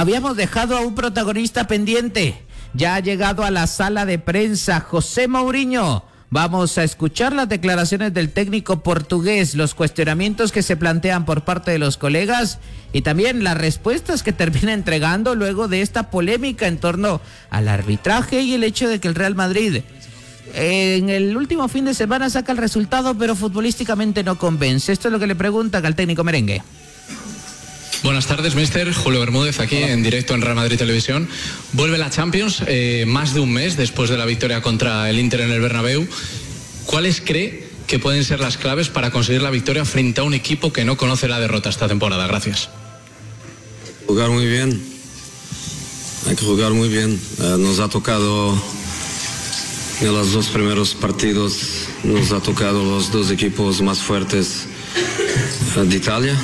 habíamos dejado a un protagonista pendiente. Ya ha llegado a la sala de prensa José Mourinho. Vamos a escuchar las declaraciones del técnico portugués, los cuestionamientos que se plantean por parte de los colegas y también las respuestas que termina entregando luego de esta polémica en torno al arbitraje y el hecho de que el Real Madrid en el último fin de semana saca el resultado, pero futbolísticamente no convence. Esto es lo que le preguntan al técnico merengue. Buenas tardes, mister. Julio Bermúdez aquí en directo en Real Madrid Televisión. Vuelve la Champions más de un mes después de la victoria contra el Inter en el Bernabéu. ¿Cuáles cree que pueden ser las claves para conseguir la victoria frente a un equipo que no conoce la derrota esta temporada? Gracias. Jugar muy bien. Hay que jugar muy bien. Nos ha tocado en los dos primeros partidos, nos ha tocado los dos equipos más fuertes de Italia.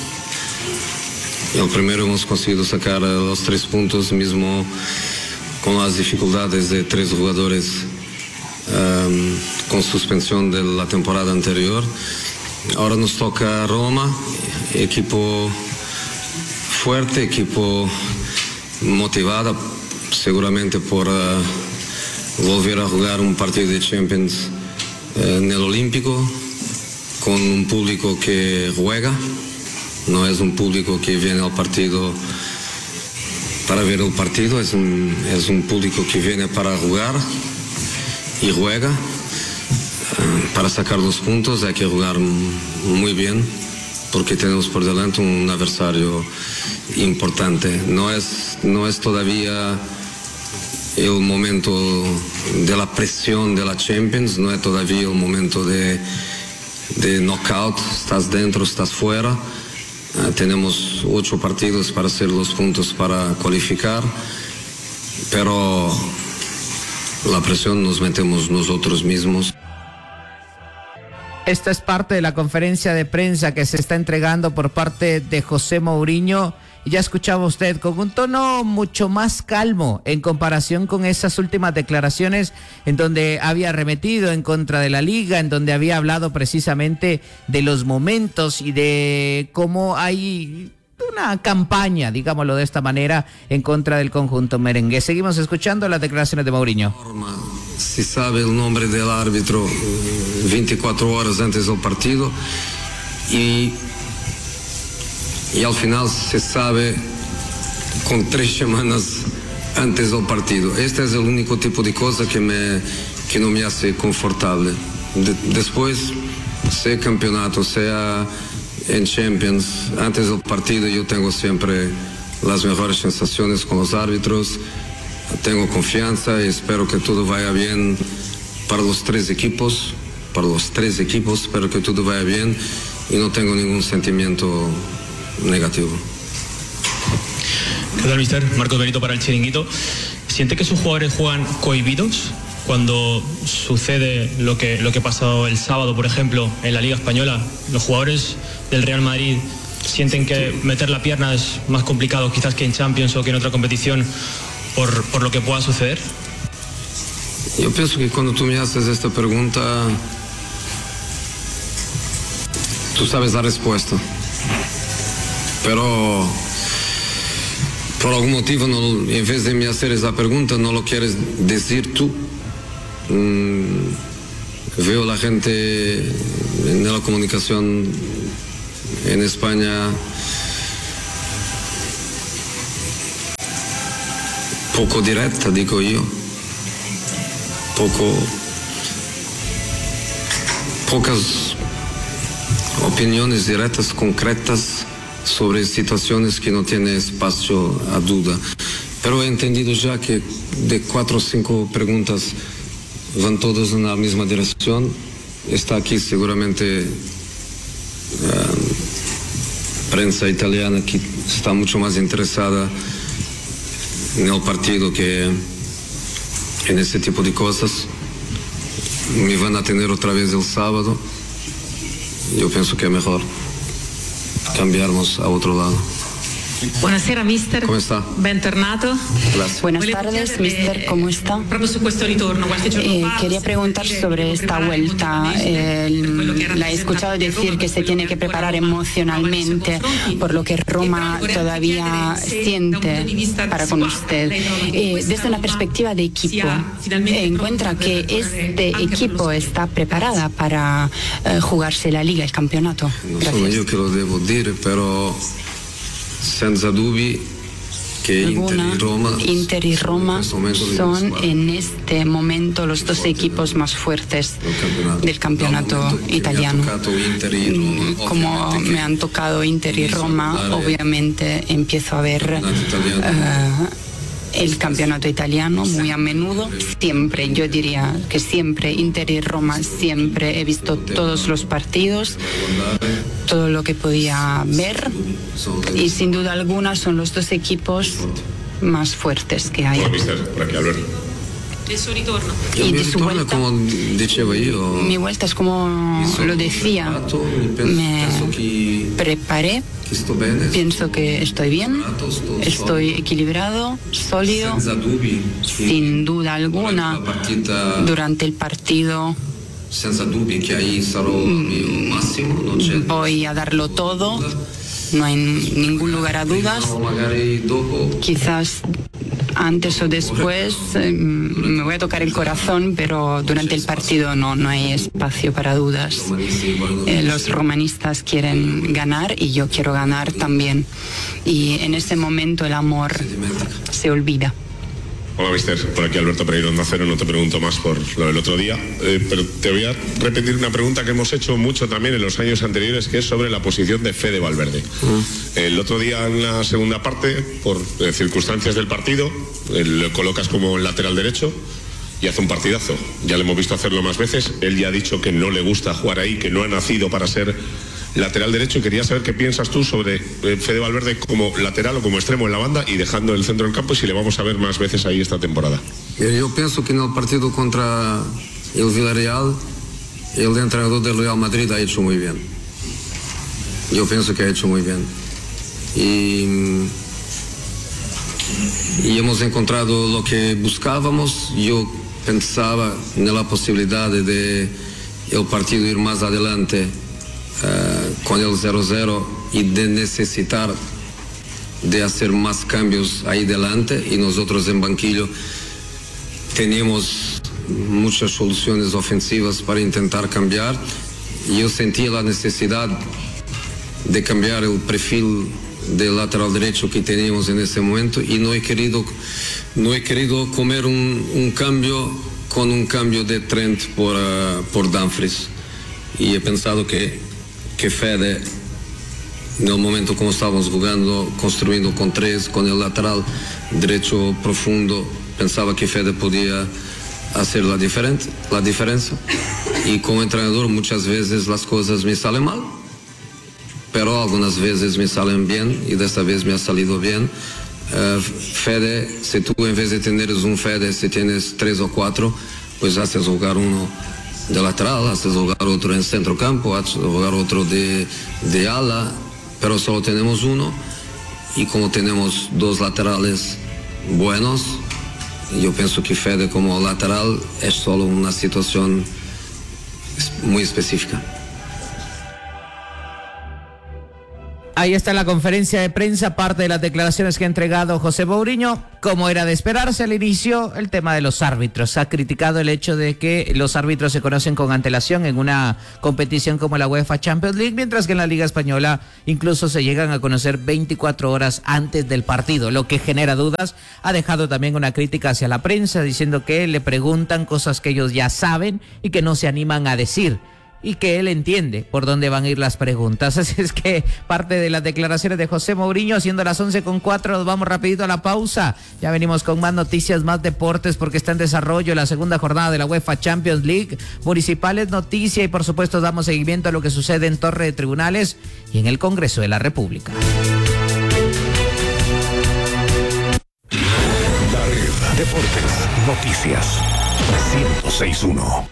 El primero hemos conseguido sacar los 3 puntos, mismo con las dificultades de 3 jugadores con suspensión de la temporada anterior. Ahora nos toca Roma, equipo fuerte, equipo motivado, seguramente por volver a jugar un partido de Champions en el Olímpico, con un público que juega. No es un público que viene al partido para ver el partido, es un público que viene para jugar y juega. Para sacar los puntos hay que jugar muy bien porque tenemos por delante un adversario importante. No es todavía el momento de la presión de la Champions, no es todavía el momento de knockout, estás dentro, estás fuera. Tenemos 8 partidos para hacer los puntos para cualificar, pero la presión nos metemos nosotros mismos. Esta es parte de la conferencia de prensa que se está entregando por parte de José Mourinho. Y ya escuchaba usted con un tono mucho más calmo en comparación con esas últimas declaraciones en donde había arremetido en contra de la liga, en donde había hablado precisamente de los momentos y de cómo hay una campaña, digámoslo de esta manera, en contra del conjunto merengue. Seguimos escuchando las declaraciones de Mourinho. Si sabe el nombre del árbitro 24 horas antes del partido y al final se sabe con 3 semanas antes del partido. Este es el único tipo de cosa que no me hace confortable. Después, sea campeonato, sea en Champions, antes del partido yo tengo siempre las mejores sensaciones con los árbitros, tengo confianza y espero que todo vaya bien para los 3 equipos, espero que todo vaya bien y no tengo ningún sentimiento negativo. ¿Qué tal, mister? Marcos Benito para El Chiringuito. ¿Siente que sus jugadores juegan cohibidos cuando sucede lo que pasó el sábado, por ejemplo, en la Liga Española? ¿Los jugadores del Real Madrid sienten que meter la pierna es más complicado quizás que en Champions o que en otra competición por lo que pueda suceder? Yo pienso que cuando tú me haces esta pregunta, tú sabes la respuesta. Pero por algún motivo, en vez de me hacer esa pregunta, no lo quieres decir tú. Veo la gente en la comunicación en España poco directa, digo yo. Pocas opiniones directas, concretas, sobre situaciones que no tienen espacio a duda. Pero he entendido ya que de 4 o 5 preguntas van todas en la misma dirección. Está aquí seguramente prensa italiana que está mucho más interesada en el partido que en ese tipo de cosas. Me van a tener otra vez el sábado. Yo pienso que es mejor cambiarnos a otro lado. Buonasera mister. Come sta? Bentornato. Gracias. Buenas tardes, mister, ¿cómo está? Proprio su questo ritorno, qualche giorno fa, Quería preguntar sobre esta vuelta. La he escuchado decir que se tiene que preparar emocionalmente por lo que Roma todavía siente para con usted. Desde una perspectiva de equipo, ¿encuentra que este equipo está preparada para jugarse la Liga, el campeonato? Non sono io che lo devo dire, però senza dubbi che Inter y Roma son en este momento los dos equipos más fuertes del campeonato italiano. Como me han tocado Inter y Roma, obviamente empiezo a ver el campeonato italiano muy a menudo, siempre, yo diría que siempre, Inter y Roma, siempre he visto todos los partidos, todo lo que podía ver, y sin duda alguna son los dos equipos más fuertes que hay. Hola, mister, por aquí Alberto. del suo ritorno. Y de su vuelta, como dicevo io, mi vuelta es como lo decía, me preparé, pienso que estoy bien, estoy equilibrado, sólido, sin duda alguna, durante el partido voy a darlo todo, no hay ningún lugar a dudas. Quizás antes o después me voy a tocar el corazón, pero durante el partido no hay espacio para dudas. Los romanistas quieren ganar y yo quiero ganar también. Y en ese momento el amor se olvida. Hola, mister. Por aquí Alberto Pereiro, Onda Cero. No te pregunto más por lo del otro día, pero te voy a repetir una pregunta que hemos hecho mucho también en los años anteriores, que es sobre la posición de Fede Valverde. El otro día, en la segunda parte, por circunstancias del partido, lo colocas como lateral derecho y hace un partidazo. Ya le hemos visto hacerlo más veces. Él ya ha dicho que no le gusta jugar ahí, que no ha nacido para ser lateral derecho, y quería saber qué piensas tú sobre Fede Valverde como lateral o como extremo en la banda y dejando el centro del campo, y si le vamos a ver más veces ahí esta temporada. Yo pienso que en el partido contra el Villarreal, el entrenador del Real Madrid ha hecho muy bien. Yo pienso que ha hecho muy bien. Y hemos encontrado lo que buscábamos. Yo pensaba en la posibilidad de el partido ir más adelante con el 0-0 y de necesitar de hacer más cambios ahí delante, y nosotros en banquillo teníamos muchas soluciones ofensivas para intentar cambiar, y yo sentí la necesidad de cambiar el perfil del lateral derecho que teníamos en ese momento, y no he querido comer un cambio con un cambio de Trent por Dumfries, y he pensado que Fede, en el momento como estábamos jugando, construyendo con tres, con el lateral derecho profundo, pensaba que Fede podía hacer la diferencia, y como entrenador muchas veces las cosas me salen mal, pero algunas veces me salen bien, y de esta vez me ha salido bien. Fede, si tú en vez de tener un Fede, si tienes 3 o 4, pues haces jugar uno de lateral, haces jugar otro en centro campo, haces jugar otro de ala, pero solo tenemos uno, y como tenemos dos laterales buenos, yo pienso que Fede como lateral es solo una situación muy específica. Ahí está la conferencia de prensa, parte de las declaraciones que ha entregado José Mourinho. Como era de esperarse al inicio, el tema de los árbitros. Ha criticado el hecho de que los árbitros se conocen con antelación en una competición como la UEFA Champions League, mientras que en la Liga Española incluso se llegan a conocer 24 horas antes del partido, lo que genera dudas. Ha dejado también una crítica hacia la prensa, diciendo que le preguntan cosas que ellos ya saben y que no se animan a decir, y que él entiende por dónde van a ir las preguntas. Así es que parte de las declaraciones de José Mourinho, siendo las 11:04, nos vamos rapidito a la pausa. Ya venimos con más noticias, más deportes, porque está en desarrollo la segunda jornada de la UEFA Champions League. Municipales, noticia, y por supuesto damos seguimiento a lo que sucede en Torre de Tribunales y en el Congreso de la República. La Red, deportes, noticias, 106.1.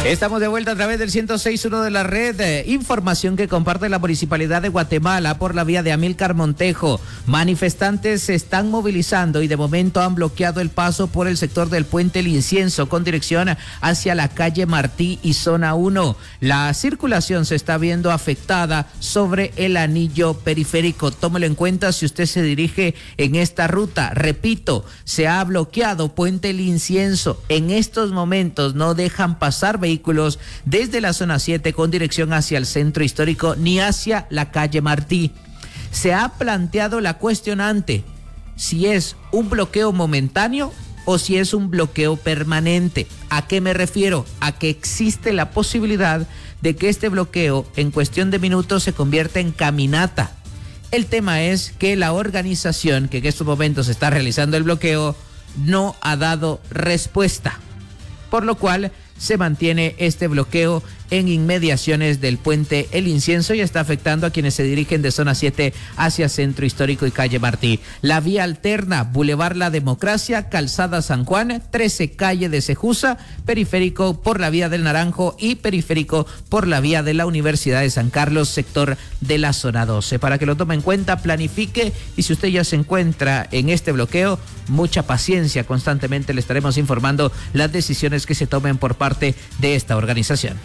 Estamos de vuelta a través del 106.1 de la red. Información que comparte la Municipalidad de Guatemala por la vía de Amílcar Montejo. Manifestantes se están movilizando y de momento han bloqueado el paso por el sector del Puente El Incienso con dirección hacia la calle Martí y zona 1. La circulación se está viendo afectada sobre el anillo periférico. Tómelo en cuenta si usted se dirige en esta ruta. Repito, se ha bloqueado Puente El Incienso. En estos momentos no dejan pasar vehículos desde la zona 7 con dirección hacia el centro histórico ni hacia la calle Martí. Se ha planteado la cuestionante si es un bloqueo momentáneo o si es un bloqueo permanente. ¿A qué me refiero? A que existe la posibilidad de que este bloqueo en cuestión de minutos se convierta en caminata. El tema es que la organización que en estos momentos está realizando el bloqueo no ha dado respuesta, por lo cual se mantiene este bloqueo en inmediaciones del Puente El Incienso y está afectando a quienes se dirigen de zona 7 hacia Centro Histórico y calle Martí. La vía alterna, Boulevard La Democracia, Calzada San Juan, 13 calle de Cejusa, periférico por la vía del Naranjo y periférico por la vía de la Universidad de San Carlos, sector de la zona 12. Para que lo tome en cuenta, planifique, y si usted ya se encuentra en este bloqueo, mucha paciencia, constantemente le estaremos informando las decisiones que se tomen por parte de esta organización.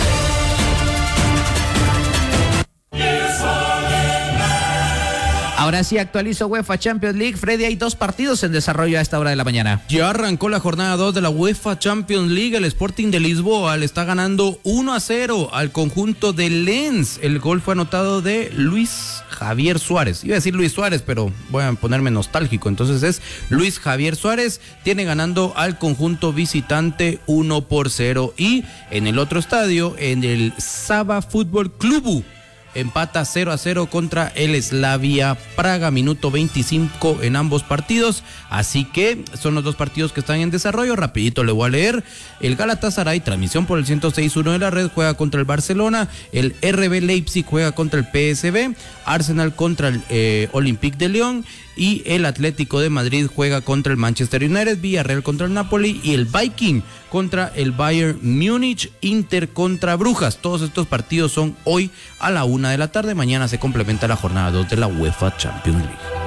Ahora sí actualizo UEFA Champions League. Freddy, hay 2 partidos en desarrollo a esta hora de la mañana. Ya arrancó la jornada 2 de la UEFA Champions League. El Sporting de Lisboa le está ganando 1-0 al conjunto de Lens. El gol fue anotado de Luis Javier Suárez. Iba a decir Luis Suárez, pero voy a ponerme nostálgico. Entonces es Luis Javier Suárez. Tiene ganando al conjunto visitante 1-0. Y en el otro estadio, en el Saba Fútbol Clubu, empata 0-0 contra el Slavia Praga, minuto 25 en ambos partidos. Así que son los 2 partidos que están en desarrollo. Rapidito le voy a leer. El Galatasaray, transmisión por el 106.1 de la red, juega contra el Barcelona. El RB Leipzig juega contra el PSV. Arsenal contra el Olympique de Lyon. Y el Atlético de Madrid juega contra el Manchester United, Villarreal contra el Napoli y el Viking contra el Bayern Múnich, Inter contra Brujas. Todos estos partidos son hoy a la 1 de la tarde. Mañana se complementa la jornada 2 de la UEFA Champions League.